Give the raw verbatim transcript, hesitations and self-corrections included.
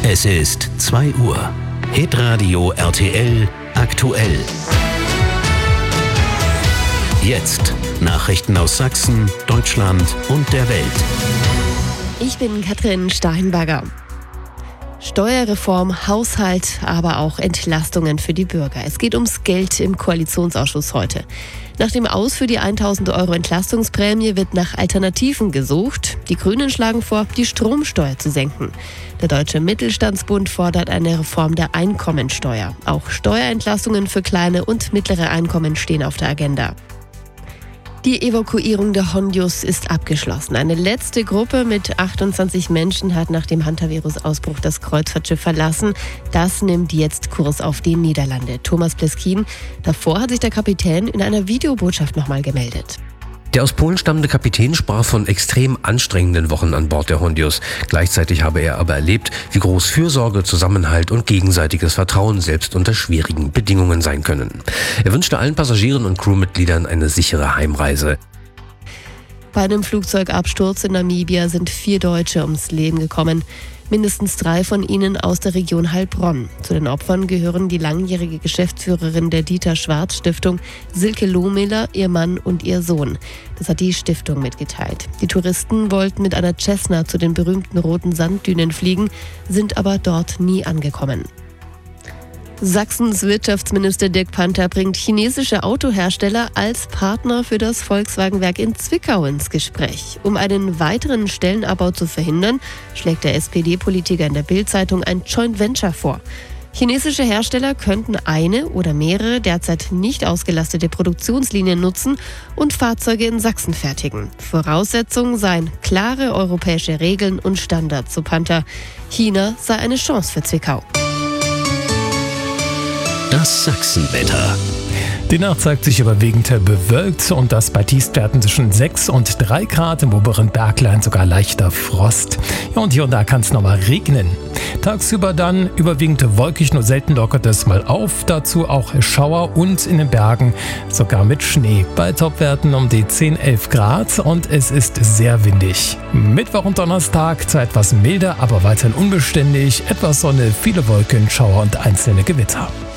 Es ist zwei Uhr. Hitradio R T L aktuell. Jetzt Nachrichten aus Sachsen, Deutschland und der Welt. Ich bin Katrin Steinberger. Steuerreform, Haushalt, aber auch Entlastungen für die Bürger. Es geht ums Geld im Koalitionsausschuss heute. Nach dem Aus für die tausend Euro Entlastungsprämie wird nach Alternativen gesucht. Die Grünen schlagen vor, die Stromsteuer zu senken. Der Deutsche Mittelstandsbund fordert eine Reform der Einkommensteuer. Auch Steuerentlastungen für kleine und mittlere Einkommen stehen auf der Agenda. Die Evakuierung der Hondius ist abgeschlossen. Eine letzte Gruppe mit achtundzwanzig Menschen hat nach dem Hantavirus-Ausbruch das Kreuzfahrtschiff verlassen. Das nimmt jetzt Kurs auf die Niederlande. Thomas Pleskin. Davor hat sich der Kapitän in einer Videobotschaft nochmal gemeldet. Der aus Polen stammende Kapitän sprach von extrem anstrengenden Wochen an Bord der Hondius. Gleichzeitig habe er aber erlebt, wie groß Fürsorge, Zusammenhalt und gegenseitiges Vertrauen selbst unter schwierigen Bedingungen sein können. Er wünschte allen Passagieren und Crewmitgliedern eine sichere Heimreise. Bei einem Flugzeugabsturz in Namibia sind vier Deutsche ums Leben gekommen. Mindestens drei von ihnen aus der Region Heilbronn. Zu den Opfern gehören die langjährige Geschäftsführerin der Dieter-Schwarz-Stiftung, Silke Lohmiller, ihr Mann und ihr Sohn. Das hat die Stiftung mitgeteilt. Die Touristen wollten mit einer Cessna zu den berühmten roten Sanddünen fliegen, sind aber dort nie angekommen. Sachsens Wirtschaftsminister Dirk Panther bringt chinesische Autohersteller als Partner für das Volkswagenwerk in Zwickau ins Gespräch. Um einen weiteren Stellenabbau zu verhindern, schlägt der S P D-Politiker in der Bild-Zeitung ein Joint Venture vor. Chinesische Hersteller könnten eine oder mehrere derzeit nicht ausgelastete Produktionslinien nutzen und Fahrzeuge in Sachsen fertigen. Voraussetzung seien klare europäische Regeln und Standards, so Panther. China sei eine Chance für Zwickau. Das Sachsenwetter. Die Nacht zeigt sich überwiegend bewölkt und das bei Tiefstwerten zwischen sechs und drei Grad, im oberen Bergland sogar leichter Frost. Ja, und hier und da kann es nochmal regnen. Tagsüber dann überwiegend wolkig, nur selten lockert es mal auf. Dazu auch Schauer und in den Bergen sogar mit Schnee. Bei Topwerten um die zehn, elf Grad und es ist sehr windig. Mittwoch und Donnerstag zwar etwas milder, aber weiterhin unbeständig. Etwas Sonne, viele Wolken, Schauer und einzelne Gewitter.